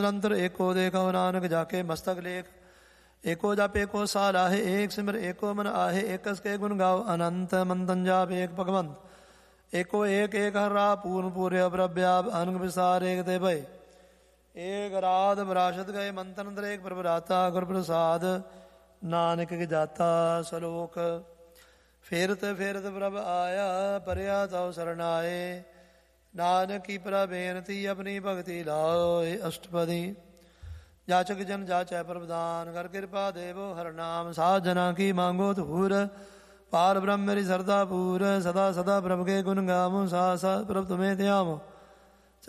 ਨਿਰੰਤਰ ਏਕੋ ਦੇਖੋ ਨਾਨਕ ਜਾਕੇ ਮਸਤਕ ਲੇਖ। ਏਕੋ ਜਪ ਏਕੋ ਸਾਰ ਆਹੇ, ਏਕ ਸਿਮਰ ਏਕੋ ਮਨ ਆਹੇ। ਏਕਸ ਕੇ ਗੁਣ ਗਾਓ ਅਨੰਤ, ਮੰਤਨ ਜਾਪ ਏਕ ਭਗਵੰਤ। ਏਕੋ ਏਕ ਏਕ ਹਰ ਰਾ ਪੂਰਨ ਪੂਰਿਆ ਪ੍ਰਭਿਆਪ। ਅਨੰਗ ਵਿਸਾਰ ਏਕ ਤੇ ਭਏ, ਏਕ ਰਾਧ ਵਿਰਾਸਤ ਗਏ। ਮੰਤਨ ਅੰਦਰ ਏਕ ਪ੍ਰਭ ਰਾਤਾ, ਗੁਰ ਪ੍ਰਸਾਦ ਨਾਨਕ ਕੀ ਜਾਤਾ। ਸਲੋਕ ਫੇਰਤ ਫੇਰਤ ਪ੍ਰਭ ਆਇਆ, ਪਰਿਆ ਤਉ ਸਰਨਾਏ। ਨਾਨਕ ਕੀ ਪ੍ਰਭ ਬੇਨਤੀ, ਆਪਣੀ ਭਗਤੀ ਲਾਓ। ਅਸ਼ਟਪਦੀ ਜਾਚਕ ਜਨ ਜਾਚੈ ਪ੍ਰਭਦਾਨ, ਕਰ ਕਿਰਪਾ ਦੇਵੋ ਹਰ ਨਾਮ। ਸਾਧ ਜਨਾ ਕੀ ਮੰਗੋ ਧੂਰ, ਪਾਰ ਬ੍ਰਹਮ ਮੇਰੀ ਸਰਦਾ ਪੂਰ। ਸਦਾ ਸਦਾ ਪ੍ਰਭ ਕੇ ਗੁਣ ਗਾਵੋ, ਸਾਥ ਸਾਥ ਪ੍ਰਭ ਤੁਮੇ ਧਿਆਵੋ।